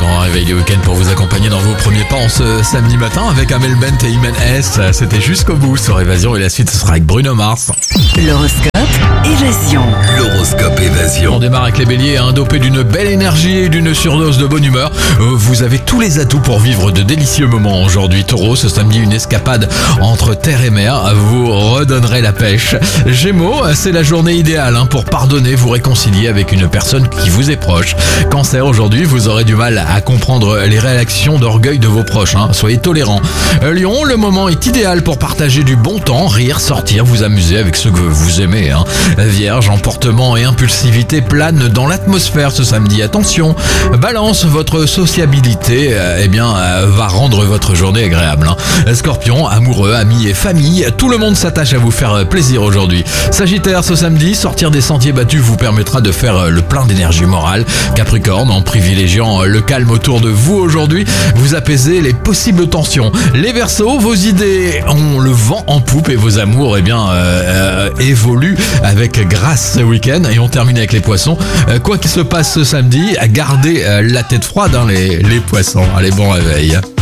grand réveil du week-end pour vous accompagner dans vos premiers pas en ce samedi matin avec Amel Bent et Imen S. C'était jusqu'au bout sur Évasion et la suite ce sera avec Bruno Mars. L'horoscope Évasion. L'horoscope Évasion. On démarre avec les béliers, dopés d'une belle énergie et d'une surdose de bonne humeur. Vous avez tous les atouts pour vivre de délicieux moments aujourd'hui. Taureau, ce samedi, une escapade entre terre et mer vous redonnerait la pêche. Gémeaux, c'est la journée idéale pour pardonner, vous réconcilier avec une personne qui vous est proche. Cancer, aujourd'hui, vous aurez du mal à comprendre les réactions d'orgueil de vos proches. Soyez tolérants. Lion, le moment est idéal pour partager du bon temps, rire, sortir, vous amuser avec ceux que vous aimez. Vierge, emportement et impulsivité planent dans l'atmosphère ce samedi. Attention, Balance, votre sociabilité va rendre votre journée agréable. Scorpion, amoureux, amis et famille, tout le monde s'attache à vous faire plaisir aujourd'hui. Sagittaire, ce samedi, sortir des sentiers battus vous permettra de faire le plein d'énergie morale. Capricorne, en privilégiant le calme autour de vous aujourd'hui, vous apaisez les possibles tensions. Les Verseaux, vos idées ont le vent en poupe et vos amours évoluent avec grâce ce week-end. Et on termine avec les Poissons. Quoi qu'il se passe ce samedi, gardez la tête froide les Poissons. Allez, bon réveil.